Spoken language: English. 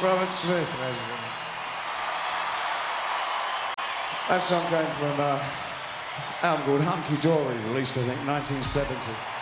Robert Smith, ladies and gentlemen. That song came from an album called Hunky Dory, released, I think, 1970.